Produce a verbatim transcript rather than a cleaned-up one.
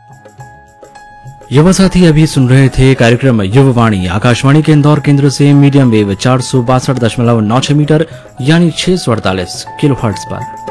युवा साथी अभी सुन रहे थे कार्यक्रम युववाणी आकाशवाणी के इंदौर केंद्र से मीडियम वेव चार सौ बासठ दशमलव नौ छह मीटर यानी छह सौ अड़तालीस किलो हर्ट्ज पर।